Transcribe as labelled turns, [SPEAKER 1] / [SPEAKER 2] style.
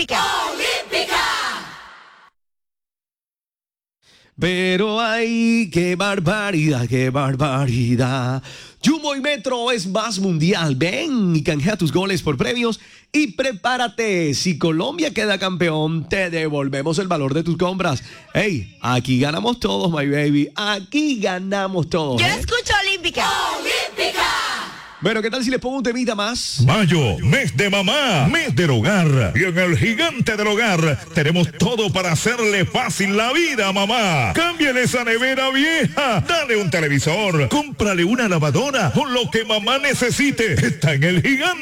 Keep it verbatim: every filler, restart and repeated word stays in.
[SPEAKER 1] Olímpica.
[SPEAKER 2] Olímpica.
[SPEAKER 3] Pero ay, qué barbaridad, qué barbaridad. Jumbo y Metro es más mundial. Ven y canjea tus goles por premios y prepárate. Si Colombia queda campeón, te devolvemos el valor de tus compras. Hey, aquí ganamos todos, my baby. Aquí ganamos todos.
[SPEAKER 1] Yo
[SPEAKER 3] ¿eh?
[SPEAKER 1] escucho Olímpica.
[SPEAKER 2] Olímpica.
[SPEAKER 3] Bueno, ¿qué tal si les pongo un temita más?
[SPEAKER 4] Mayo, mes de mamá, mes del hogar. Y en el Gigante del Hogar tenemos todo para hacerle fácil la vida a mamá. Cámbiale esa nevera vieja, dale un televisor, cómprale una lavadora o lo que mamá necesite. Está en el Gigante.